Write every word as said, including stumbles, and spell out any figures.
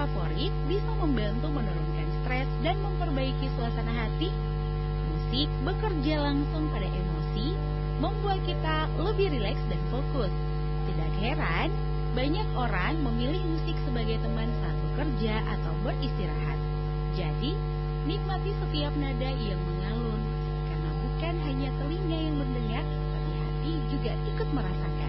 favorit bisa membantu menurunkan stres dan memperbaiki suasana hati? Musik bekerja langsung pada emosi, membuat kita lebih rileks dan fokus. Tidak heran, banyak orang memilih musik sebagai teman saat bekerja atau beristirahat. Jadi, nikmati setiap nada yang mengalun, karena bukan hanya telinga yang mendengar, tapi hati juga ikut merasakan.